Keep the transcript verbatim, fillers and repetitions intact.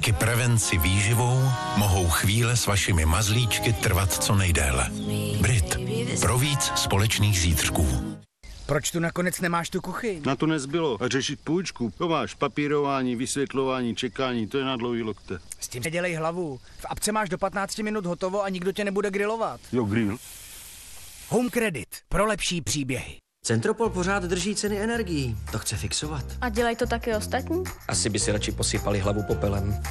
Díky prevenci výživou mohou chvíle s vašimi mazlíčky trvat co nejdéle. Brit. Pro víc společných zítřků. Proč tu nakonec nemáš tu kuchyň? Na to nezbylo. A řešit půjčku. To máš papírování, vysvětlování, čekání, to je na dlouhý lokte. S tím nedělej hlavu. V apce máš do patnácti minut hotovo a nikdo tě nebude grilovat. Jo, grill. Home Credit. Pro lepší příběhy. Centropol pořád drží ceny energií. To chce fixovat. A dělají to taky ostatní? Asi by si radši posypali hlavu popelem.